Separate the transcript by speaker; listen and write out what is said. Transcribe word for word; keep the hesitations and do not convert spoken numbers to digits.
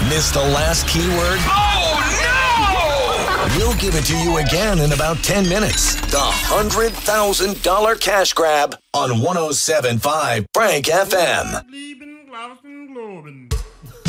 Speaker 1: Missed the last keyword? Oh, no! We'll give it to you again in about ten minutes. The one hundred thousand dollars cash grab on one oh seven point five Frank F M.